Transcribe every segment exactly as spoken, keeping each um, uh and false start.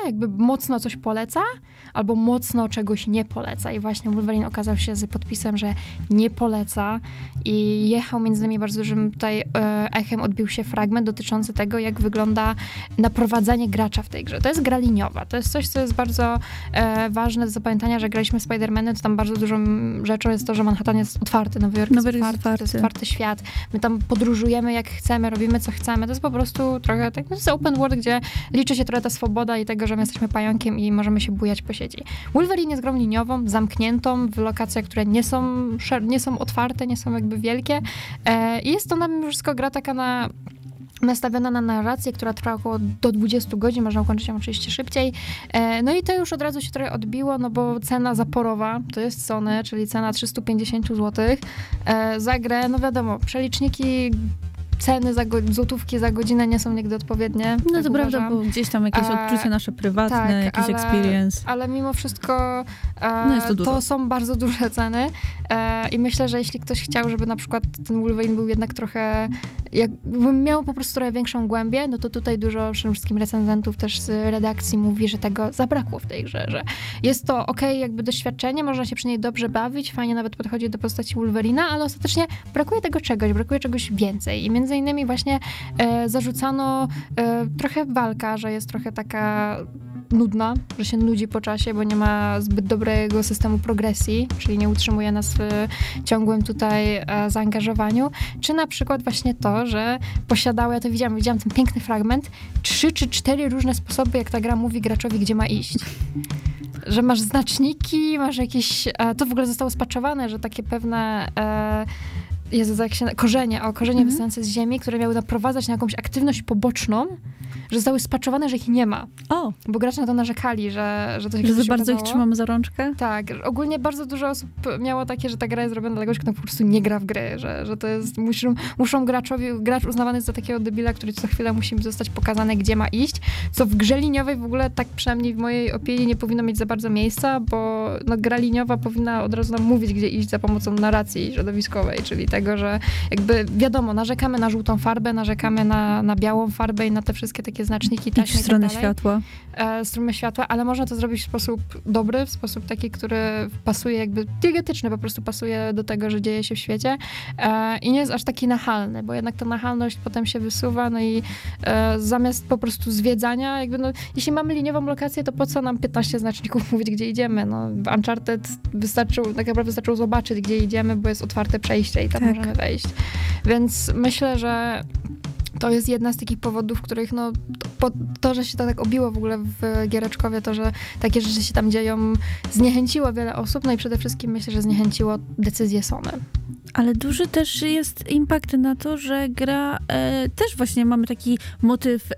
jakby mocno coś poleca, albo mocno czegoś nie poleca. I właśnie Wolverine okazał się z podpisem, że nie poleca i jechał między innymi bardzo dużym tutaj e, echem odbił się fragment dotyczący tego, jak wygląda naprowadzanie gracza w tej grze. To jest gra liniowa. To jest coś, co jest bardzo e, ważne do zapamiętania, że graliśmy w Spider-Many, to tam bardzo dużą rzeczą jest to, że Manhattan jest otwarty, Nowy Jork jest, Nowy otwarty, jest otwarty, to jest otwarty świat. My tam podróżujemy jak chcemy, robimy co chcemy. To jest po prostu trochę tak, to jest open world, gdzie liczy się trochę ta swoboda i tego, że my jesteśmy pająkiem i możemy się bujać po sieci. Wolverine jest grą liniową, zamkniętą w lokacjach, które nie są, nie są otwarte, nie są jakby wielkie. E, I jest to na mimo wszystko gra taka na nastawiona na narrację, która trwa około do dwudziestu godzin, można ukończyć ją oczywiście szybciej. E, no i to już od razu się trochę odbiło, no bo cena zaporowa, to jest Sony, czyli cena trzysta pięćdziesiąt złotych e, za grę, no wiadomo, przeliczniki ceny za go, złotówki za godzinę nie są nigdy odpowiednie. No tak to uważam. prawda, bo gdzieś tam jakieś A, odczucie nasze prywatne, tak, jakiś ale, experience. Ale mimo wszystko e, no jest to, dużo. to są bardzo duże ceny e, i myślę, że jeśli ktoś chciał, żeby na przykład ten Wolverine był jednak trochę, jakby miał po prostu trochę większą głębię, no to tutaj dużo przede wszystkim recenzentów też z redakcji mówi, że tego zabrakło w tej grze, że jest to okej, okay, jakby doświadczenie, można się przy niej dobrze bawić, fajnie nawet podchodzi do postaci Wolverina, ale ostatecznie brakuje tego czegoś, brakuje czegoś więcej i między innymi właśnie e, zarzucano e, trochę walka, że jest trochę taka nudna, że się nudzi po czasie, bo nie ma zbyt dobrego systemu progresji, czyli nie utrzymuje nas w ciągłym tutaj e, zaangażowaniu, czy na przykład właśnie to, że posiadało, ja to widziałam, widziałam ten piękny fragment, trzy czy cztery różne sposoby, jak ta gra mówi graczowi, gdzie ma iść. Że masz znaczniki, masz jakieś, e, to w ogóle zostało spaczowane, że takie pewne e, Jezu, jak się, korzenie, o korzenie mm-hmm. wystające z ziemi, które miały naprowadzać na jakąś aktywność poboczną, że zostały spaczowane, że ich nie ma. O. Bo gracze na to narzekali, że, że to się Że za się bardzo okazało. ich trzymamy za rączkę? Tak. Ogólnie bardzo dużo osób miało takie, że ta gra jest robiona dla kogoś, kto po prostu nie gra w gry, że, że to jest, muszą, muszą graczowi, gracz uznawany jest za takiego debila, który co chwilę musi zostać pokazane, gdzie ma iść, co w grze liniowej w ogóle tak przynajmniej w mojej opinii nie powinno mieć za bardzo miejsca, bo no, gra liniowa powinna od razu nam mówić, gdzie iść za pomocą narracji środowiskowej, czyli tego, że jakby wiadomo, narzekamy na żółtą farbę, narzekamy na, na białą farbę i na te wszystkie takie znaczniki, taśmy w stronę i tak dalej. światła. E, stronę światła, ale można to zrobić w sposób dobry, w sposób taki, który pasuje jakby, diegetyczny po prostu pasuje do tego, że dzieje się w świecie e, i nie jest aż taki nachalny, bo jednak ta nachalność potem się wysuwa, no i e, zamiast po prostu zwiedzania, jakby no, jeśli mamy liniową lokację, to po co nam piętnaście znaczników mówić, gdzie idziemy? No, w Uncharted wystarczyło, tak naprawdę wystarczyło zobaczyć, gdzie idziemy, bo jest otwarte przejście i tam tak. możemy wejść. Więc myślę, że to jest jedna z takich powodów, których no, to, to, że się to tak obiło w ogóle w Giereczkowie, to, że takie rzeczy się tam dzieją, zniechęciło wiele osób, no i przede wszystkim myślę, że zniechęciło decyzję Sony. Ale duży też jest impact na to, że gra e, też właśnie mamy taki motyw e,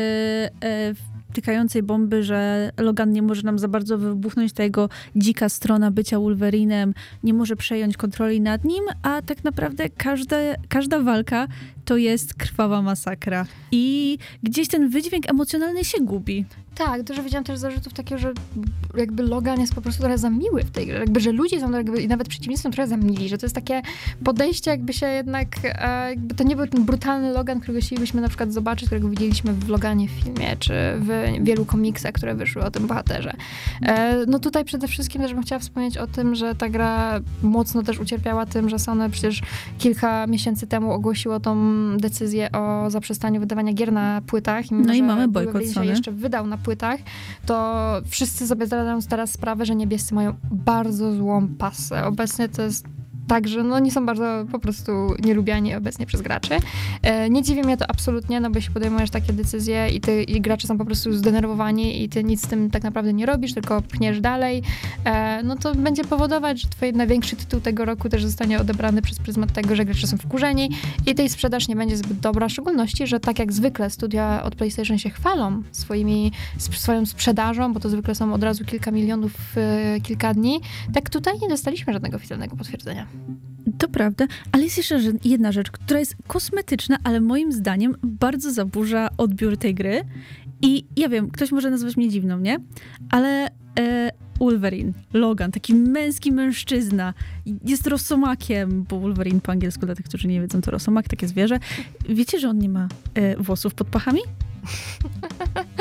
e, tykającej bomby, że Logan nie może nam za bardzo wybuchnąć ta jego dzika strona bycia Wolverinem, nie może przejąć kontroli nad nim, a tak naprawdę każda, każda walka to jest krwawa masakra. I gdzieś ten wydźwięk emocjonalny się gubi. Tak, dużo widziałam też zarzutów takiego, że jakby Logan jest po prostu trochę za miły w tej grze. Jakby, że ludzie są jakby, i nawet przeciwnicy są trochę za mili, że to jest takie podejście, jakby się jednak, e, jakby to nie był ten brutalny Logan, którego chcielibyśmy na przykład zobaczyć, którego widzieliśmy w Loganie w filmie, czy w wielu komiksach, które wyszły o tym bohaterze. E, no tutaj przede wszystkim też bym chciała wspomnieć o tym, że ta gra mocno też ucierpiała tym, że Sony przecież kilka miesięcy temu ogłosiło tą decyzję o zaprzestaniu wydawania gier na płytach. I mimo, no i że mamy bojkot Sony. jeszcze wydał na płytach, to wszyscy sobie zdają teraz sprawę, że niebiescy mają bardzo złą pasę. Obecnie to jest tak, że no nie są bardzo po prostu nielubiani obecnie przez graczy. E, nie dziwi mnie to absolutnie, no bo jeśli podejmujesz takie decyzje i, ty, i gracze są po prostu zdenerwowani i ty nic z tym tak naprawdę nie robisz, tylko pchniesz dalej, e, no to będzie powodować, że twój największy tytuł tego roku też zostanie odebrany przez pryzmat tego, że gracze są wkurzeni i tej sprzedaż nie będzie zbyt dobra, w szczególności, że tak jak zwykle studia od PlayStation się chwalą swoimi, swoją sprzedażą, bo to zwykle są od razu kilka milionów w kilka dni, tak tutaj nie dostaliśmy żadnego oficjalnego potwierdzenia. To prawda, ale jest jeszcze jedna rzecz, która jest kosmetyczna, ale moim zdaniem bardzo zaburza odbiór tej gry. I ja wiem, ktoś może nazwać mnie dziwną, nie? Ale e, Wolverine, Logan, taki męski mężczyzna, jest rosomakiem, bo Wolverine po angielsku, dla tych, którzy nie wiedzą, to rosomak, takie zwierzę. Wiecie, że on nie ma e, włosów pod pachami?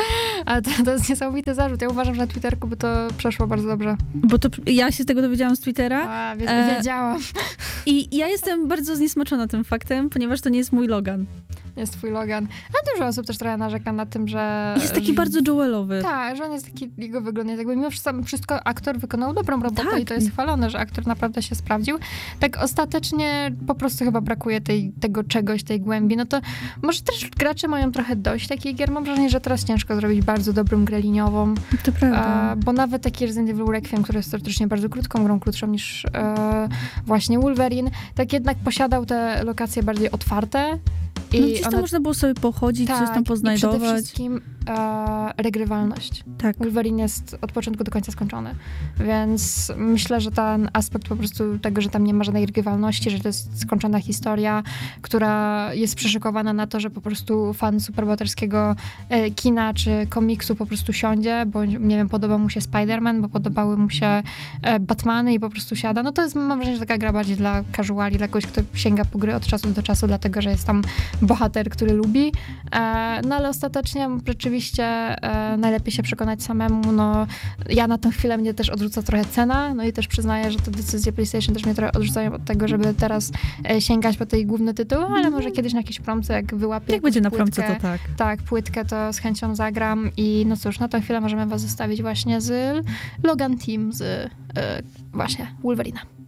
Ale to, to jest niesamowity zarzut. Ja uważam, że na Twitterku by to przeszło bardzo dobrze. Bo to ja się z tego dowiedziałam z Twittera. A, wie, E, wiedziałam. I ja jestem bardzo zniesmaczona tym faktem, ponieważ to nie jest mój Logan. Jest twój Logan. A dużo osób też trochę narzeka na tym, że... Jest taki bardzo Joelowy. Tak, że on jest taki, jego wygląd jest jakby mimo wszystko aktor wykonał dobrą robotę Tak. i to jest chwalone, że aktor naprawdę się sprawdził. Tak ostatecznie po prostu chyba brakuje tej, tego czegoś, tej głębi. No to może też gracze mają trochę dość takich gier. Mam wrażenie, że teraz ciężko zrobić bardzo dobrą grę liniową. To prawda. A, bo nawet taki Resident Evil Requiem, który jest teoretycznie bardzo krótką grą, krótszą niż e, właśnie Wolverine, tak jednak posiadał te lokacje bardziej otwarte. I no gdzieś tam one, można było sobie pochodzić, tak, coś tam i poznajdować. przede wszystkim e, regrywalność. Tak. Wolverine jest od początku do końca skończony, więc myślę, że ten aspekt po prostu tego, że tam nie ma żadnej regrywalności, że to jest skończona historia, która jest przyszykowana na to, że po prostu fan superbohaterskiego e, kina czy komiksu po prostu siądzie, bo nie wiem, podobał mu się Spider-Man, bo podobały mu się e, Batmany i po prostu siada. No to jest, mam wrażenie, że taka gra bardziej dla casuali, dla kogoś, kto sięga po gry od czasu do czasu, dlatego, że jest tam bohater, który lubi. E, no ale ostatecznie rzeczywiście e, najlepiej się przekonać samemu. No, ja na tę chwilę mnie też odrzuca trochę cena, no i też przyznaję, że te decyzje PlayStation też mnie trochę odrzucają od tego, żeby teraz e, sięgać po tej główny tytuł, ale może kiedyś na jakiejś promce, jak wyłapię Jak będzie na płytkę, promce, to tak. Tak, płytkę, to z chęcią zagram i no cóż, na tę chwilę możemy was zostawić właśnie z Logan Team, z e, właśnie Wolverina.